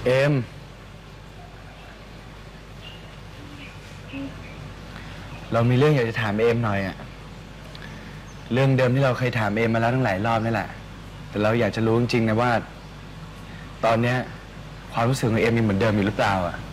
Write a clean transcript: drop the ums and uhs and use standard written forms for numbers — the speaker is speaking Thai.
เอ็มเรามีเรื่องอยากจะถามเอ็มหน่อยอะเรื่องเดิมที่เราเคยถามเอ็มมาแล้วตั้งหลายรอบนี่แหละแต่เราอยากจะรู้จริงๆนะว่าตอนเนี้ยความรู้สึกของเอ็มยังเหมือนเดิมอยู่หรือเปล่าอะ